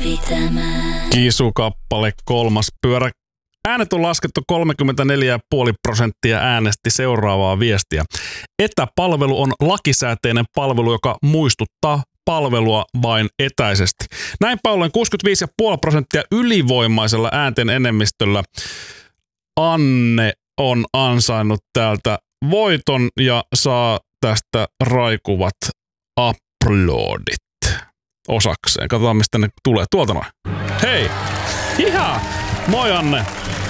Kisu-kappale 3. pyörä. Äänet on laskettu 34,5% äänesti seuraavaa viestiä. Etäpalvelu on lakisääteinen palvelu, joka muistuttaa palvelua vain etäisesti. Näinpä ollen 65,5% ylivoimaisella äänten enemmistöllä Anne on ansainnut täältä voiton ja saa tästä raikuvat uploadit osakseen. Katsotaan, mistä ne tulee. Tuolta noin. Hei! Hiha! Moi Anne!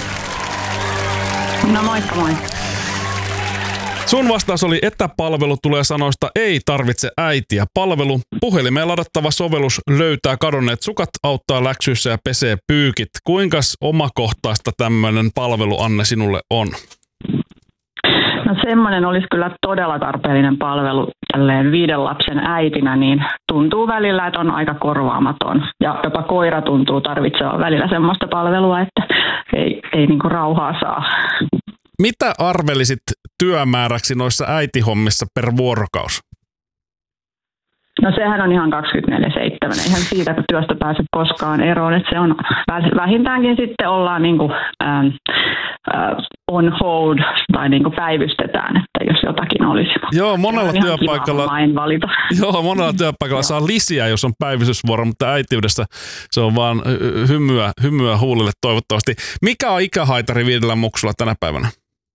No moikka moi. Sun vastaus oli etäpalvelu tulee sanoista ei tarvitse äitiä. Palvelu, puhelimeen ladattava sovellus löytää kadonneet sukat, auttaa läksyissä ja pesee pyykit. Kuinkas omakohtaista tämmöinen palvelu, Anne, sinulle on? No semmoinen olisi kyllä todella tarpeellinen palvelu tälleen 5 lapsen äitinä, niin tuntuu välillä, että on aika korvaamaton. Ja jopa koira tuntuu tarvitsevan välillä semmoista palvelua, että ei niinku rauhaa saa. Mitä arvelisit työmääräksi noissa äitihommissa per vuorokaus? No sehän on ihan 24/7. Eihän siitä, kun työstä pääse koskaan eroon. Että se on vähintäänkin sitten ollaan niinku, on hold tai niinku päivystetään, että jos jotakin olisi. Joo, monella työpaikalla saa lisiä, jos on päivystysvuoro, mutta äitiydessä se on vaan hymyä huulille toivottavasti. Mikä on ikähaitari 5 muksulla tänä päivänä?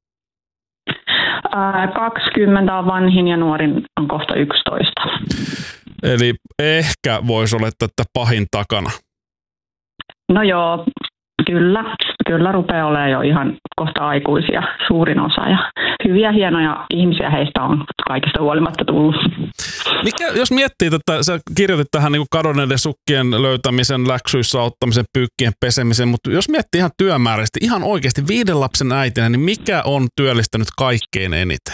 20 on vanhin ja nuorin on kohta 11. Eli ehkä voisi olettaa, että pahin takana. No joo, kyllä rupeaa olemaan jo ihan kohta aikuisia suurin osa. Ja hyviä, hienoja ihmisiä heistä on kaikista huolimatta tullut. Jos miettii, että sä kirjoitit tähän niin kadonneiden sukkien löytämisen, läksyissä auttamisen, pyykkien pesemisen, mutta jos miettii ihan työmääräisesti, ihan oikeasti 5 lapsen äitinä, niin mikä on työllistänyt kaikkein eniten?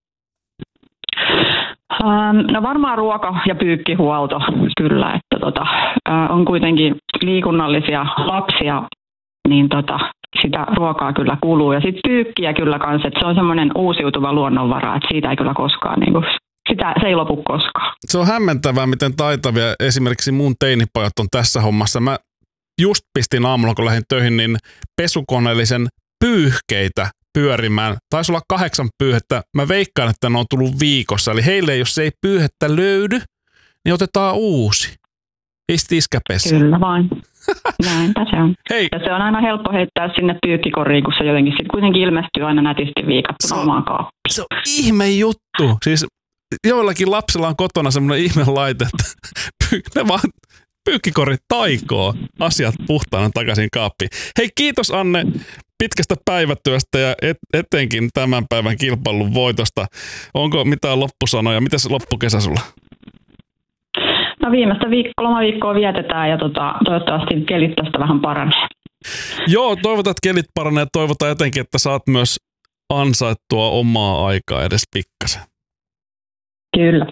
No varmaan ruoka- ja pyykkihuolto kyllä, että on kuitenkin liikunnallisia lapsia, niin sitä ruokaa kyllä kuluu. Ja sitten pyykkiä kyllä kanssa, että se on semmoinen uusiutuva luonnonvara, että siitä ei kyllä koskaan, niin kuin, se ei lopu koskaan. Se on hämmentävää, miten taitavia esimerkiksi mun teinipojat on tässä hommassa. Mä just pistin aamulla, kun lähdin töihin, niin pesukoneellisen pyyhkeitä pyörimään. Taisi olla 8 pyyhettä. Mä veikkaan, että ne on tullut viikossa. Eli heille, jos ei pyyhettä löydy, niin otetaan uusi. Iskäpessä. Kyllä vain. Näinpä se on. Hei. Ja se on aina helppo heittää sinne pyykkikoriin, kun se jotenkin sitten kuitenkin ilmestyy aina nätisti viikattuna omaan kaappiin. Se on ihme juttu. Siis joillakin lapsilla on kotona semmoinen ihme laite, että ne vaan pyykkikorit taikoo asiat puhtaana takaisin kaappiin. Hei, kiitos Anne pitkästä päivätyöstä ja etenkin tämän päivän kilpailun voitosta. Onko mitään loppusanoja? Mitäs loppukesä sulla? No viimeistä lomaviikkoa vietetään ja toivottavasti kelit tästä vähän paranee. Joo, toivotaan, että kelit paranee ja toivotaan jotenkin, että saat myös ansaittua omaa aikaa edes pikkasen. Kyllä.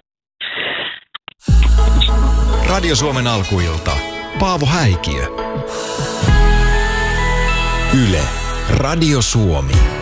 Radio Suomen alkuilta. Paavo Häikiö. Yle. Radio Suomi.